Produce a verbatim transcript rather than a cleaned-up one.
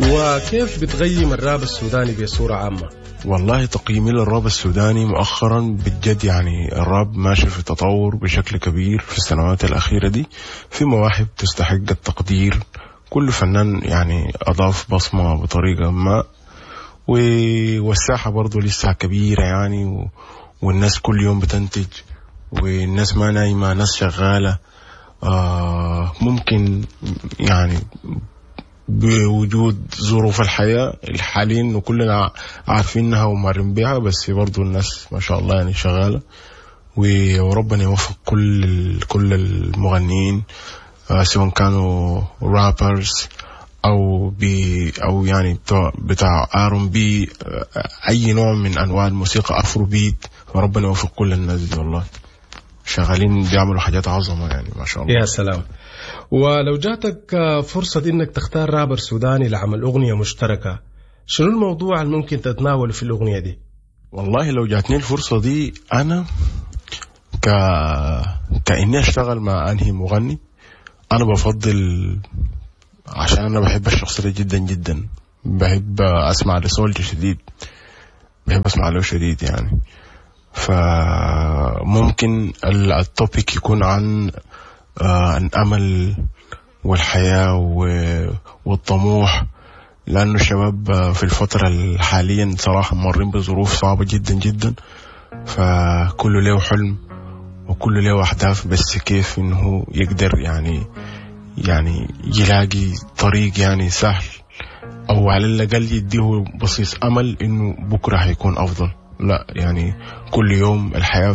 وكيف بتقيم الراب السوداني بصورة عامة؟ والله تقييمي للراب السوداني مؤخرا بجد يعني الراب ماشي في تطور بشكل كبير في السنوات الأخيرة دي، في مواهب تستحق التقدير، كل فنان يعني أضاف بصمة بطريقة ما، والساحة برضو لسه كبيرة يعني، والناس كل يوم بتنتج، والناس ما نايمة، ناس شغالة. آه ممكن يعني بوجود ظروف الحياة الحالية وكلنا عارفينها ومارين بها، بس برضو الناس ما شاء الله يعني شغالة، وربنا يوفق كل كل المغنيين سواء كانوا رابرز أو بي أو يعني بتاع بتاع آرون بي، أي نوع من أنواع الموسيقى، أفرو بيت، وربنا يوفق كل الناس دي. والله شغالين بيعملوا حاجات عظمة يعني ما شاء الله. يا سلام. ولو جاتك فرصة إنك تختار رابر سوداني لعمل أغنية مشتركة، شنو الموضوع اللي ممكن تتناوله في الأغنية دي؟ والله لو جاتني الفرصة دي أنا ك... كأني أشتغل مع أنهي مغني، أنا بفضل، عشان أنا بحب الشخصية جدا جدا، بحب أسمع لسولجي شديد، بحب أسمع له شديد يعني. فممكن التوبيك يكون عن الأمل والحياة والطموح، لأنه الشباب في الفترة الحالية صراحة مرين بظروف صعبة جدا جدا، فكله له حلم وكله له أهداف، بس كيف إنه يقدر يعني يعني يلاقي طريق يعني سهل، أو على الأقل يديه بصيص أمل إنه بكرة هيكون أفضل. لا يعني كل يوم الحياة